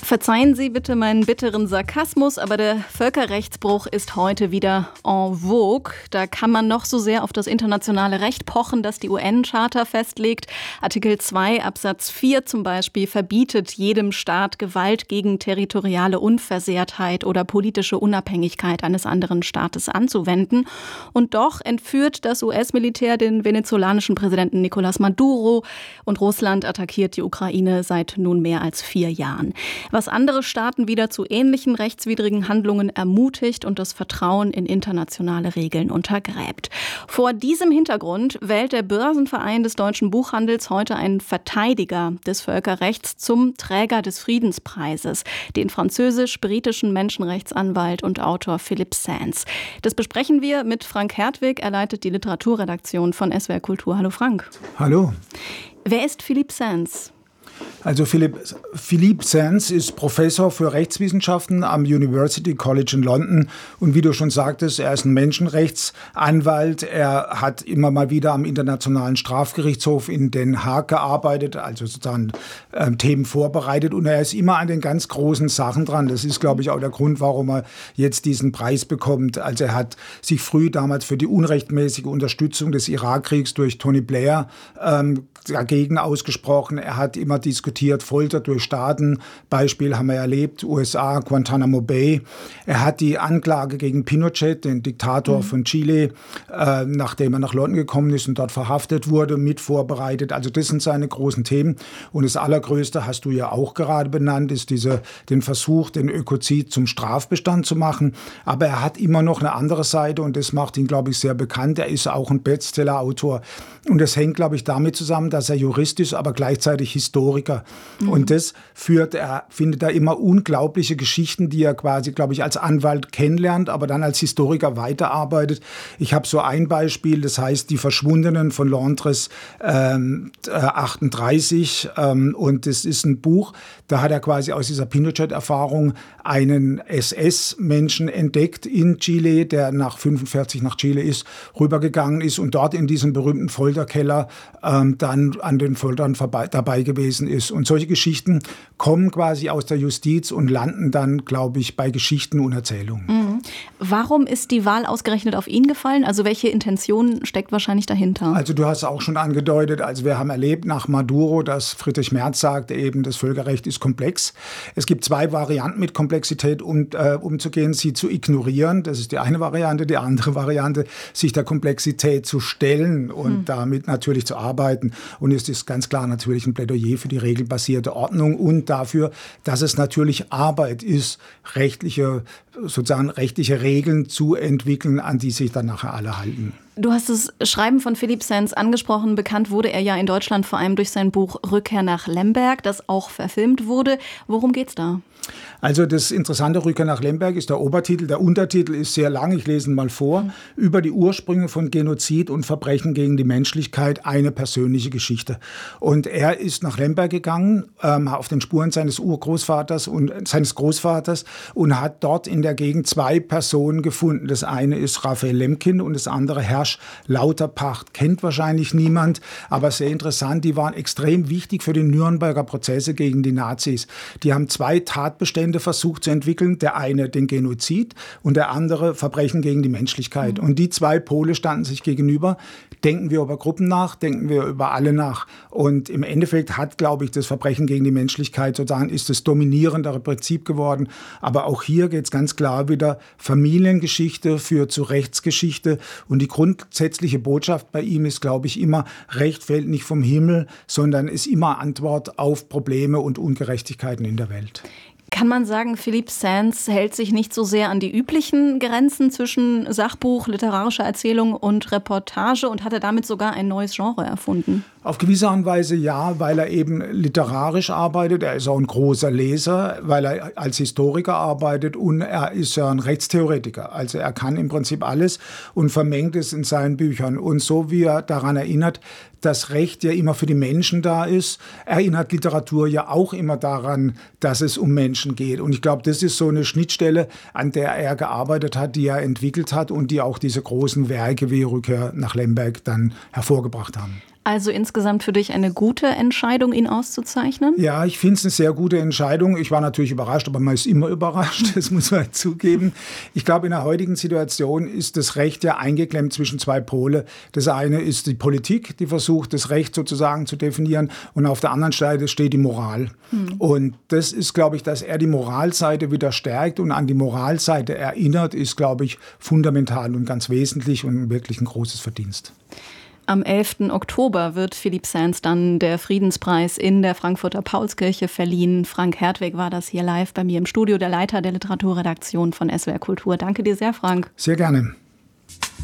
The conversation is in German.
Verzeihen Sie bitte meinen bitteren Sarkasmus, aber der Völkerrechtsbruch ist heute wieder en vogue. Da kann man noch so sehr auf das internationale Recht pochen, das die UN-Charta festlegt. Artikel 2 Absatz 4 zum Beispiel verbietet jedem Staat Gewalt gegen territoriale Unversehrtheit oder politische Unabhängigkeit eines anderen Staates anzuwenden. Und doch entführt das US-Militär den venezolanischen Präsidenten Nicolás Maduro und Russland attackiert die Ukraine seit nun mehr als 4 Jahren. Was andere Staaten wieder zu ähnlichen rechtswidrigen Handlungen ermutigt und das Vertrauen in internationale Regeln untergräbt. Vor diesem Hintergrund wählt der Börsenverein des deutschen Buchhandels heute einen Verteidiger des Völkerrechts zum Träger des Friedenspreises, den französisch-britischen Menschenrechtsanwalt und Autor Philippe Sands. Das besprechen wir mit Frank Hertwig. Er leitet die Literaturredaktion von SWR Kultur. Hallo Frank. Hallo. Wer ist Philippe Sands? Also Philippe Sands ist Professor für Rechtswissenschaften am University College in London. Und wie du schon sagtest, er ist ein Menschenrechtsanwalt. Er hat immer mal wieder am Internationalen Strafgerichtshof in Den Haag gearbeitet, also sozusagen Themen vorbereitet. Und er ist immer an den ganz großen Sachen dran. Das ist, glaube ich, auch der Grund, warum er jetzt diesen Preis bekommt. Also er hat sich früh damals für die unrechtmäßige Unterstützung des Irakkriegs durch Tony Blair dagegen ausgesprochen. Er hat immer diskutiert, Folter durch Staaten. Beispiel haben wir erlebt, USA, Guantanamo Bay. Er hat die Anklage gegen Pinochet, den Diktator von Chile, nachdem er nach London gekommen ist und dort verhaftet wurde, mit vorbereitet. Also das sind seine großen Themen. Und das Allergrößte, hast du ja auch gerade benannt, ist den Versuch, den Ökozid zum Strafbestand zu machen. Aber er hat immer noch eine andere Seite und das macht ihn, glaube ich, sehr bekannt. Er ist auch ein Bestseller-Autor. Und das hängt, glaube ich, damit zusammen, dass er Jurist ist, aber gleichzeitig Historiker. Und das findet er immer unglaubliche Geschichten, die er quasi, glaube ich, als Anwalt kennenlernt, aber dann als Historiker weiterarbeitet. Ich habe so ein Beispiel, das heißt Die Verschwundenen von Londres 38. Und das ist ein Buch, da hat er quasi aus dieser Pinochet-Erfahrung einen SS-Menschen entdeckt in Chile, der nach 1945 nach Chile rübergegangen ist und dort in diesem berühmten Folterkeller dann an den Foltern dabei gewesen ist. Und solche Geschichten kommen quasi aus der Justiz und landen dann, glaube ich, bei Geschichten und Erzählungen. Mhm. Warum ist die Wahl ausgerechnet auf ihn gefallen? Also welche Intention steckt wahrscheinlich dahinter? Also du hast auch schon angedeutet, also wir haben erlebt nach Maduro, dass Friedrich Merz sagte eben, das Völkerrecht ist komplex. Es gibt 2 Varianten, mit Komplexität umzugehen, sie zu ignorieren. Das ist die eine Variante. Die andere Variante, sich der Komplexität zu stellen und damit natürlich zu arbeiten. Und es ist ganz klar natürlich ein Plädoyer für die regelbasierte Ordnung und dafür, dass es natürlich Arbeit ist, rechtliche Regeln zu entwickeln, an die sich dann nachher alle halten. Du hast das Schreiben von Philippe Sands angesprochen. Bekannt wurde er ja in Deutschland vor allem durch sein Buch Rückkehr nach Lemberg, das auch verfilmt wurde. Worum geht's da? Also das interessante Rückkehr nach Lemberg ist der Obertitel. Der Untertitel ist sehr lang, ich lese ihn mal vor. Über die Ursprünge von Genozid und Verbrechen gegen die Menschlichkeit, eine persönliche Geschichte. Und er ist nach Lemberg gegangen, auf den Spuren seines Urgroßvaters und seines Großvaters und hat dort in der Gegend 2 Personen gefunden. Das eine ist Raphael Lemkin und das andere Hersch Lauterpacht. Kennt wahrscheinlich niemand, aber sehr interessant. Die waren extrem wichtig für die Nürnberger Prozesse gegen die Nazis. Die haben 2 Tatbestände versucht zu entwickeln. Der eine den Genozid und der andere Verbrechen gegen die Menschlichkeit. Und die 2 Pole standen sich gegenüber. Denken wir über Gruppen nach, denken wir über alle nach. Und im Endeffekt hat, glaube ich, das Verbrechen gegen die Menschlichkeit sozusagen ist das dominierendere Prinzip geworden. Aber auch hier geht es ganz klar wieder, Familiengeschichte führt zu Rechtsgeschichte. Und die grundsätzliche Botschaft bei ihm ist, glaube ich, immer, Recht fällt nicht vom Himmel, sondern ist immer Antwort auf Probleme und Ungerechtigkeiten in der Welt. Kann man sagen, Philippe Sands hält sich nicht so sehr an die üblichen Grenzen zwischen Sachbuch, literarischer Erzählung und Reportage und hat er damit sogar ein neues Genre erfunden? Auf gewisse Art und Weise ja, weil er eben literarisch arbeitet. Er ist auch ein großer Leser, weil er als Historiker arbeitet und er ist ja ein Rechtstheoretiker. Also er kann im Prinzip alles und vermengt es in seinen Büchern. Und so wie er daran erinnert, dass Recht ja immer für die Menschen da ist, erinnert Literatur ja auch immer daran, dass es um Menschen geht. Und ich glaube, das ist so eine Schnittstelle, an der er gearbeitet hat, die er entwickelt hat und die auch diese großen Werke wie Rückkehr nach Lemberg dann hervorgebracht haben. Also insgesamt für dich eine gute Entscheidung, ihn auszuzeichnen? Ja, ich finde es eine sehr gute Entscheidung. Ich war natürlich überrascht, aber man ist immer überrascht, das muss man zugeben. Ich glaube, in der heutigen Situation ist das Recht ja eingeklemmt zwischen zwei Pole. Das eine ist die Politik, die versucht, das Recht sozusagen zu definieren, und auf der anderen Seite steht die Moral. Und das ist, glaube ich, dass er die Moralseite wieder stärkt und an die Moralseite erinnert, ist, glaube ich, fundamental und ganz wesentlich und wirklich ein großes Verdienst. Am 11. Oktober wird Philippe Sands dann der Friedenspreis in der Frankfurter Paulskirche verliehen. Frank Hertwig war das hier live bei mir im Studio, der Leiter der Literaturredaktion von SWR Kultur. Danke dir sehr, Frank. Sehr gerne.